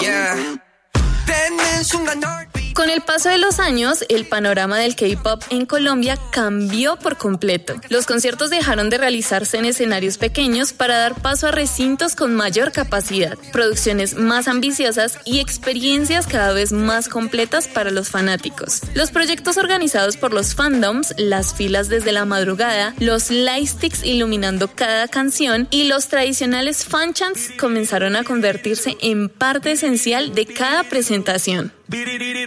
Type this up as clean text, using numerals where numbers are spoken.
Con el paso de los años, el panorama del K-pop en Colombia cambió por completo. Los conciertos dejaron de realizarse en escenarios pequeños para dar paso a recintos con mayor capacidad, producciones más ambiciosas y experiencias cada vez más completas para los fanáticos. Los proyectos organizados por los fandoms, las filas desde la madrugada, los lightsticks iluminando cada canción y los tradicionales fanchants comenzaron a convertirse en parte esencial de cada presentación.